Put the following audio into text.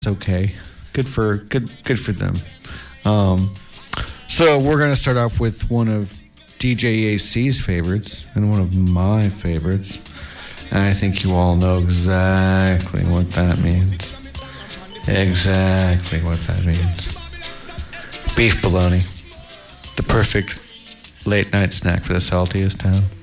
okay. Good for them. So we're gonna start off with one of DJ AC's favorites and one of my favorites. And I think you all know exactly what that means. Exactly what that means. Beef bologna. The perfect late night snack for the saltiest town.